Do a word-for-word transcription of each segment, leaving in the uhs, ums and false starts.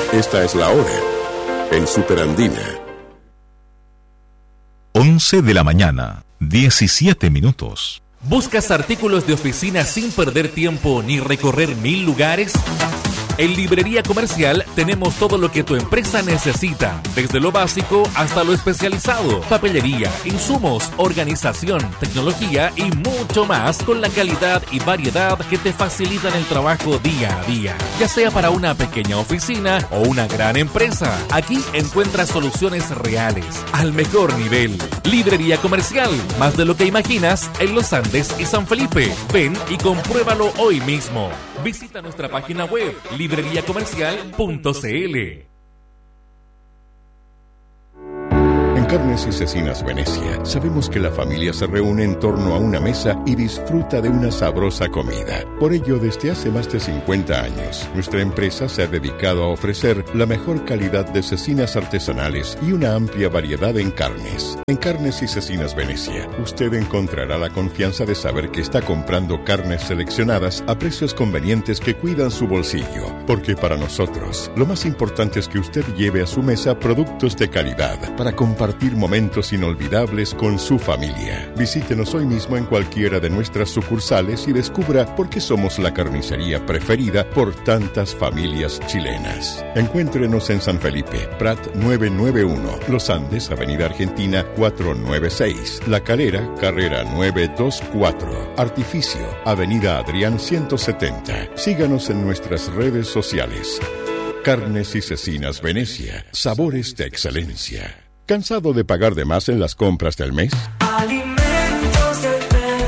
Esta es la hora en Superandina. once de la mañana, diecisiete minutos. ¿Buscas artículos de oficina sin perder tiempo ni recorrer mil lugares? En Librería Comercial tenemos todo lo que tu empresa necesita, desde lo básico hasta lo especializado, papelería, insumos, organización, tecnología y mucho más, con la calidad y variedad que te facilitan el trabajo día a día. Ya sea para una pequeña oficina o una gran empresa, aquí encuentras soluciones reales, al mejor nivel. Librería Comercial, más de lo que imaginas, en Los Andes y San Felipe. Ven y compruébalo hoy mismo. Visita nuestra página web librería comercial punto c l. En Carnes y Cecinas Venecia, sabemos que la familia se reúne en torno a una mesa y disfruta de una sabrosa comida. Por ello, desde hace más de cincuenta años, nuestra empresa se ha dedicado a ofrecer la mejor calidad de cecinas artesanales y una amplia variedad en carnes. En Carnes y Cecinas Venecia, usted encontrará la confianza de saber que está comprando carnes seleccionadas a precios convenientes que cuidan su bolsillo. Porque para nosotros, lo más importante es que usted lleve a su mesa productos de calidad para compartir momentos inolvidables con su familia. Visítenos hoy mismo en cualquiera de nuestras sucursales y descubra por qué somos la carnicería preferida por tantas familias chilenas. Encuéntrenos en San Felipe, Prat novecientos noventa y uno, Los Andes, Avenida Argentina cuatrocientos noventa y seis, La Calera, Carrera novecientos veinticuatro, Artificio, Avenida Adrián ciento setenta. Síganos en nuestras redes sociales. Carnes y Cecinas Venecia, sabores de excelencia. ¿Cansado de pagar de más en las compras del mes? Alimentos del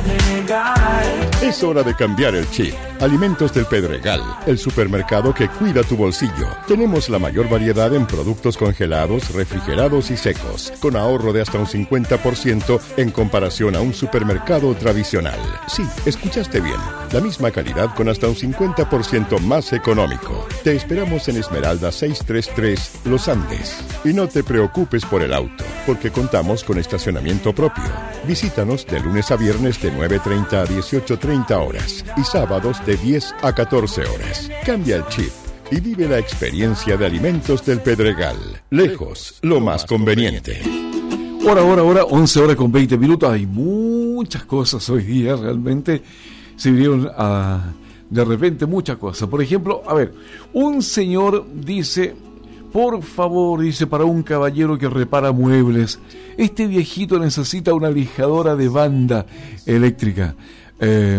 Pedregal. Es hora de cambiar el chip. Alimentos del Pedregal, el supermercado que cuida tu bolsillo. Tenemos la mayor variedad en productos congelados, refrigerados y secos, con ahorro de hasta un cincuenta por ciento en comparación a un supermercado tradicional. Sí, escuchaste bien. La misma calidad con hasta un cincuenta por ciento más económico. Te esperamos en Esmeralda seiscientos treinta y tres, Los Andes. Y no te preocupes por el auto, porque contamos con estacionamiento propio. Visítanos de lunes a viernes de nueve treinta a dieciocho treinta horas y sábados de diez a catorce horas. Cambia el chip y vive la experiencia de Alimentos del Pedregal. Lejos, lo más conveniente. Hora, hora, hora, once horas con veinte minutos. Hay muchas cosas hoy día, realmente se vinieron a, de repente muchas cosas. Por ejemplo, a ver, un señor dice, por favor, dice, para un caballero que repara muebles, este viejito necesita una lijadora de banda eléctrica. Eh,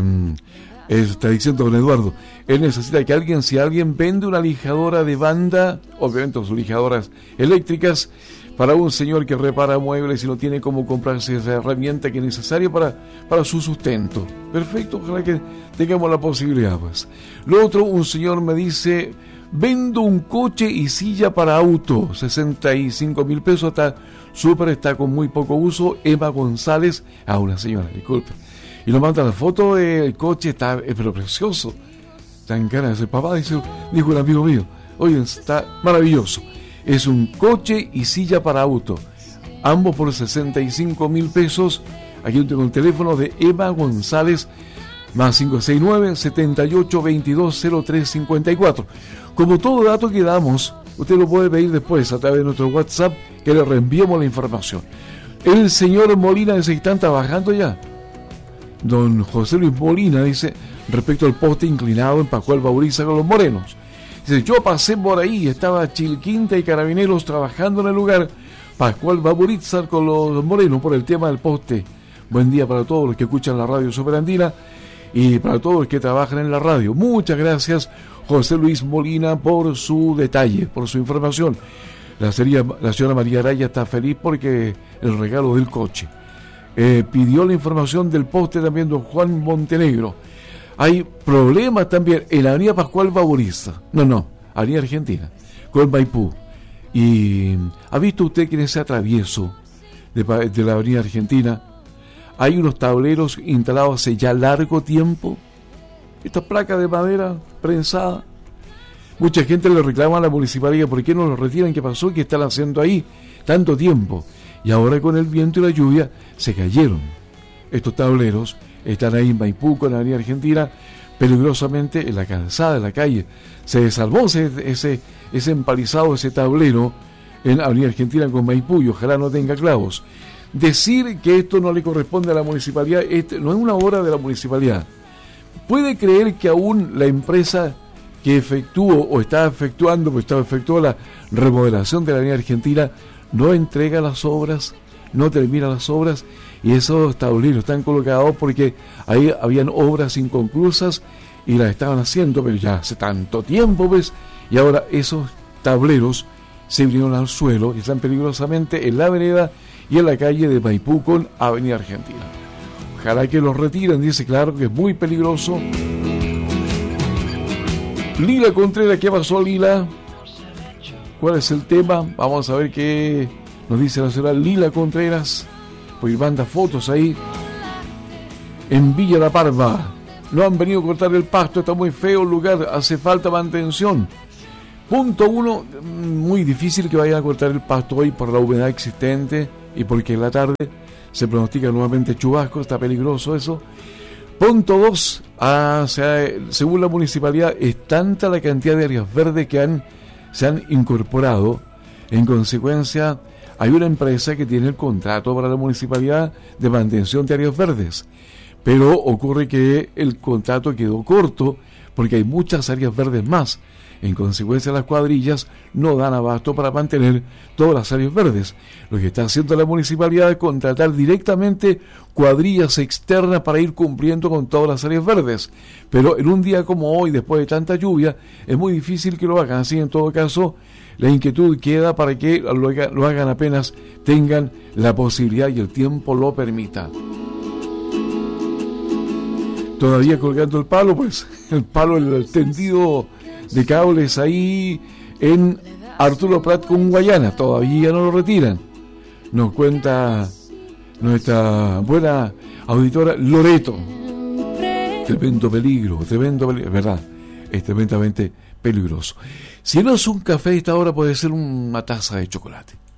está diciendo don Eduardo, él necesita que alguien, si alguien vende una lijadora de banda, obviamente sus lijadoras eléctricas, para un señor que repara muebles y no tiene cómo comprarse esa herramienta que es necesaria para, para su sustento. Perfecto, ojalá que tengamos la posibilidad, pues. Lo otro, un señor me dice, vendo un coche y silla para auto, sesenta y cinco mil pesos, está súper, está con muy poco uso. Emma González, a ah, una señora, disculpe. Y nos manda la foto del coche, está eh, pero precioso. Tan cara ese papá, dice, dijo un amigo mío. Oye, está maravilloso. Es un coche y silla para auto. Ambos por sesenta y cinco mil pesos. Aquí tengo el teléfono de Emma González, más cinco seis nueve, setenta y ocho, veintidós, cero tres cincuenta y cuatro. Como todo dato que damos, usted lo puede pedir después a través de nuestro WhatsApp, que le reenviamos la información. El señor Molina dice que están trabajando ya. Don José Luis Molina dice, respecto al poste inclinado en Pascual Bauriza con los morenos. Dice, yo pasé por ahí, estaba Chilquinta y Carabineros trabajando en el lugar. Pascual Bauriza con los morenos por el tema del poste. Buen día para todos los que escuchan la radio Superandina y para todos los que trabajan en la radio. Muchas gracias, José Luis Molina, por su detalle, por su información. La, sería, la señora María Araya está feliz porque el regalo del coche. Eh, pidió la información del poste también don Juan Montenegro. Hay problemas también en la avenida Pascual Bauriza, no, no, avenida Argentina, con Maipú. Y ¿ha visto usted que en ese atravieso de, de la avenida Argentina hay unos tableros instalados hace ya largo tiempo? Estas placas de madera prensada. Mucha gente le reclama a la municipalidad, ¿por qué no lo retiran? ¿Qué pasó? ¿Qué están haciendo ahí tanto tiempo? Y ahora con el viento y la lluvia se cayeron. Estos tableros están ahí en Maipú, en la avenida Argentina, peligrosamente en la calzada, en la calle. Se desarmó ese, ese, ese empalizado, ese tablero en Avenida Argentina con Maipú, y ojalá no tenga clavos. Decir que esto no le corresponde a la municipalidad, este no es una obra de la municipalidad. ¿Puede creer que aún la empresa que efectuó o está efectuando, pues estaba efectuando la remodelación de la Avenida Argentina, no entrega las obras, no termina las obras, y esos tableros están colocados porque ahí habían obras inconclusas y las estaban haciendo, pero ya hace tanto tiempo, pues, y ahora esos tableros se vinieron al suelo y están peligrosamente en la vereda y en la calle de Maipú con Avenida Argentina. Ojalá que los retiren, dice, claro que es muy peligroso. Lila Contreras, ¿qué pasó, Lila? ¿Cuál es el tema? Vamos a ver qué nos dice la señora Lila Contreras, pues manda fotos ahí. En Villa La Parva, no han venido a cortar el pasto, está muy feo el lugar, hace falta mantención. Punto uno, muy difícil que vayan a cortar el pasto hoy por la humedad existente y porque en la tarde se pronostica nuevamente chubasco, está peligroso eso. Punto dos, ah, o sea, según la municipalidad, es tanta la cantidad de áreas verdes que han, se han incorporado. En consecuencia, hay una empresa que tiene el contrato para la municipalidad de mantención de áreas verdes, pero ocurre que el contrato quedó corto porque hay muchas áreas verdes más. En consecuencia, las cuadrillas no dan abasto para mantener todas las áreas verdes. Lo que está haciendo la municipalidad es contratar directamente cuadrillas externas para ir cumpliendo con todas las áreas verdes. Pero en un día como hoy, después de tanta lluvia, es muy difícil que lo hagan. Así, en todo caso, la inquietud queda para que lo hagan, lo hagan apenas tengan la posibilidad y el tiempo lo permita. Todavía colgando el palo, pues, el palo, el tendido de cables ahí en Arturo Prat con Guayana, todavía no lo retiran. Nos cuenta nuestra buena auditora Loreto. Tremendo peligro, tremendo peligro, es verdad, es tremendamente peligroso. Si no es un café a esta hora, puede ser una taza de chocolate.